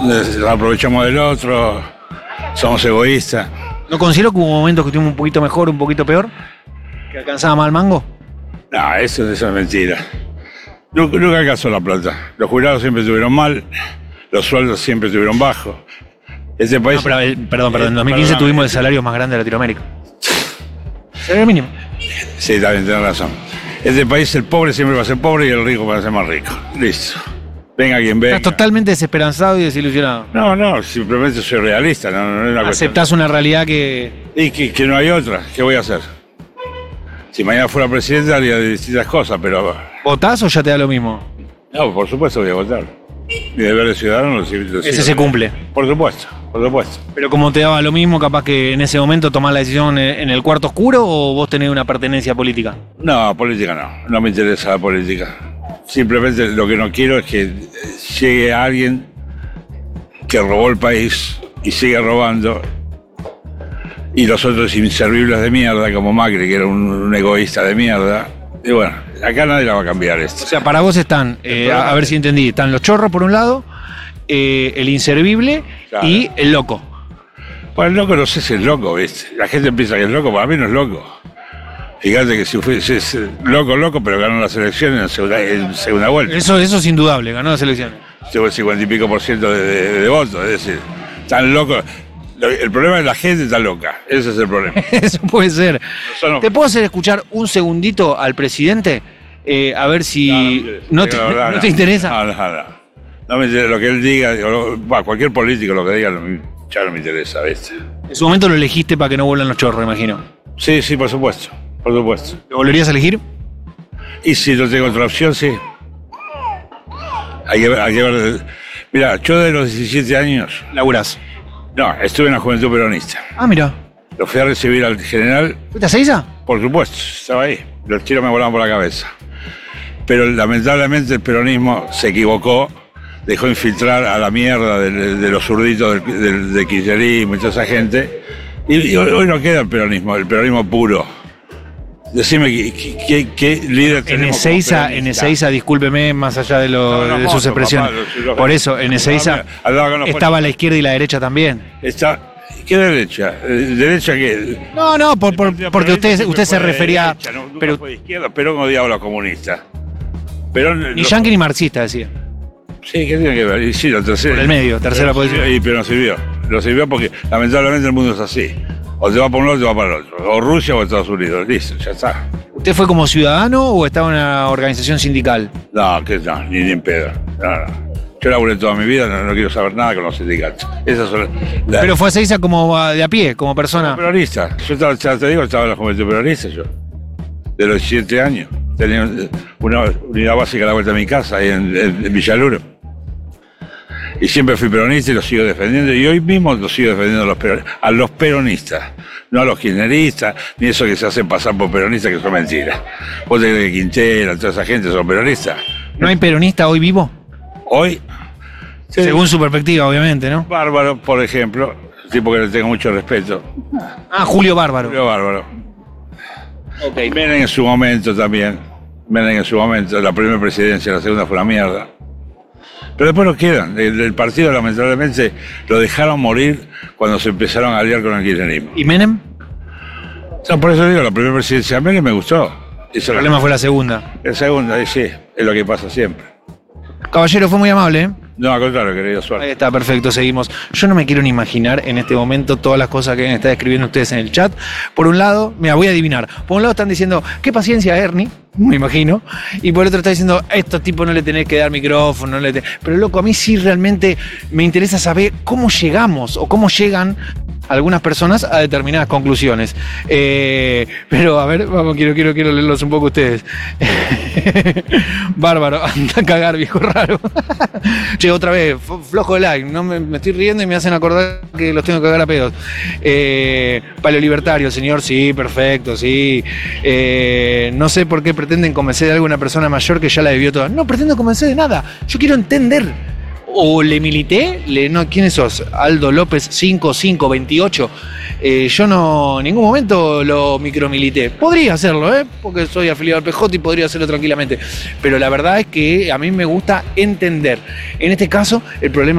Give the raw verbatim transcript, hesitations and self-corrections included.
Nos aprovechamos del otro, somos egoístas. ¿No considero que hubo momentos que estuvimos un poquito mejor, un poquito peor? ¿Que alcanzaba más el mango? No, eso, eso es mentira. Nunca, nunca alcanzó la plata. Los jubilados siempre estuvieron mal, los sueldos siempre estuvieron bajos. Este país... No, pero, eh, perdón, perdón, en dos mil quince tuvimos el salario más grande de Latinoamérica. Salario mínimo. Sí, también tenés razón. Este país el pobre siempre va a ser pobre y el rico va a ser más rico. Listo. Venga quien venga. Estás totalmente desesperanzado y desilusionado. No, no, simplemente soy realista. No, no es una Aceptás cuestión. una realidad que... Y que, que no hay otra. ¿Qué voy a hacer? Si mañana fuera presidente haría distintas cosas, pero... ¿Votás o ya te da lo mismo? No, por supuesto voy a votar. Mi deber de ciudadano lo sigo. Ese se cumple. Por supuesto, por supuesto. Pero como te daba lo mismo, capaz que en ese momento tomás la decisión en el cuarto oscuro o vos tenés una pertenencia política. No, política no. No me interesa la política. Simplemente lo que no quiero es que llegue alguien que robó el país y sigue robando y los otros inservibles de mierda como Macri, que era un, un egoísta de mierda. Y bueno, acá nadie la va a cambiar esto. O sea, para vos están, eh, a, a ver si entendí, están los chorros por un lado, eh, el inservible Claro. y el loco. Bueno, el loco no sé si es loco, ¿viste? La gente piensa que es loco, para mí no es loco. Fíjate que si fuese es loco, loco, pero ganó las elecciones en segunda, en segunda vuelta. Eso, eso es indudable, ganó las elecciones. Tuvo el cincuenta y pico por ciento de, de, de votos, es decir, tan loco. Lo- El problema es la gente está loca, ese es el problema. Eso puede ser. Nosotros- ¿Te puedo hacer escuchar un segundito al presidente? Eh, a ver si... ¿No te, La verdad, no te interesa? No, no, no. No me interesa lo que él diga, o lo- bah, cualquier político lo que diga, no me- ya no me interesa, ¿viste? En su momento lo elegiste para que no vuelvan los chorros, imagino. Sí, sí, por supuesto, por supuesto. ¿Lo volverías a elegir? Y si no tengo otra opción, sí. Hay que ver, hay que ver. Mira, yo de los diecisiete años, Laburás. no, estuve en la Juventud Peronista. Ah, mira. Lo fui a recibir al general, ¿Fuiste a Seiza? por supuesto, estaba ahí. Los tiros me volaban por la cabeza. Pero lamentablemente el peronismo se equivocó, dejó infiltrar a la mierda de, de los zurditos del, del, del kirchnerismo y toda esa gente. Y, y hoy, hoy no queda el peronismo, el peronismo puro. Decime qué, qué, qué- qué líder En tenemos. como Ezeiza, en peronista. Ezeiza, discúlpeme, más allá de, lo, No, no, de sus mozo, expresiones. papá, los- los- Por eso, en Ezeiza Hablaba con los estaba la políticos. izquierda y la derecha también. Está, ¿qué derecha? Eh, ¿Derecha qué? No, no, por, por- El porque peronismo usted, siempre usted se fue de refería... derecha, no, nunca pero fue de izquierda, Perón odiaba a los comunistas. Perón, ni los- yanqui ni marxista, decía. Sí, ¿qué tiene que ver? Y sí, la tercera. Por el medio, tercera pero posición. sirvió, y, pero no sirvió. Lo sirvió porque lamentablemente el mundo es así. O te va para un lado o te va para el otro. O Rusia o Estados Unidos. Listo, ya está. ¿Usted fue como ciudadano o estaba en una organización sindical? No, que no, ni, ni en pedo. No, no. Yo laburé toda mi vida, no, no quiero saber nada con los sindicatos. Esas son las. Pero fue a Ezeiza como a- de a pie, como persona. Peronista. Yo estaba, ya te digo, estaba en la juventud peronista yo. De los siete años. Tenía una unidad básica a la vuelta de mi casa, ahí en, en, en Villaluro. Y siempre fui peronista y lo sigo defendiendo. Y hoy mismo lo sigo defendiendo a los, peron- a los peronistas. No a los kirchneristas, ni eso que se hacen pasar por peronistas, que son mentiras. Vos te crees que Quintela, toda esa gente son peronistas. ¿No hay peronista hoy vivo? Hoy, sí, Según su perspectiva, obviamente, ¿no? Bárbaro, por ejemplo, tipo que le tengo mucho respeto. Ah, Julio Bárbaro. Julio Bárbaro. Ok. Menem en su momento también. Menem en su momento, la primera presidencia, la segunda fue una mierda. Pero después no quedan. El, el partido, lamentablemente, lo dejaron morir cuando se empezaron a aliar con el kirchnerismo. ¿Y Menem? O sea, por eso digo, la primera presidencia de Menem me gustó. El problema fue la segunda. La segunda, y sí, es lo que pasa siempre. Caballero, fue muy amable, ¿eh? No, al contrario, querido Ahí suerte. está, perfecto, seguimos. Yo no me quiero ni imaginar en este momento todas las cosas que están escribiendo ustedes en el chat. Por un lado, mira, voy a adivinar. Por un lado están diciendo, qué paciencia, Ernie, me imagino. Y por el otro está diciendo, a estos tipos no le tenés que dar micrófono, no le tenés... Pero loco, a mí sí realmente me interesa saber cómo llegamos o cómo llegan algunas personas a determinadas conclusiones. Eh, pero a ver, vamos, quiero, quiero, quiero leerlos un poco ustedes. Bárbaro, anda a cagar, viejo raro. Che, otra vez, flojo de like, no me, me estoy riendo y me hacen acordar que los tengo que cagar a pedos. Eh, Paleolibertario, señor, sí, perfecto, sí. Eh, no sé por qué pretenden convencer de alguna persona mayor que ya la debió toda. No pretendo convencer de nada, yo quiero entender. O le milité, le, no, ¿quién sos? Aldo López cinco cinco veintiocho. Eh, yo no en ningún momento lo micromilité. Podría hacerlo, ¿eh? Porque soy afiliado al P J y podría hacerlo tranquilamente. Pero la verdad es que a mí me gusta entender. En este caso, el problema